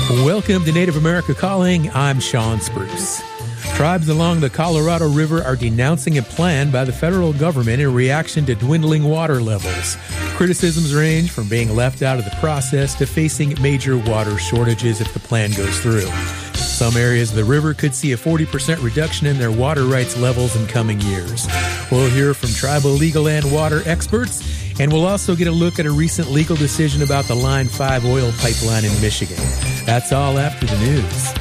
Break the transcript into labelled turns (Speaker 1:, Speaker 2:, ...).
Speaker 1: Welcome to Native America Calling. I'm Sean Spruce. Tribes along the Colorado River are denouncing a plan by the federal government in reaction to dwindling water levels. Criticisms range from being left out of the process to facing major water shortages if the plan goes through. Some areas of the river could see a 40% reduction in their water rights levels in coming years. We'll hear from tribal legal and water experts, and we'll also get a look at a recent legal decision about the Line 5 oil pipeline in Michigan. That's all after the news.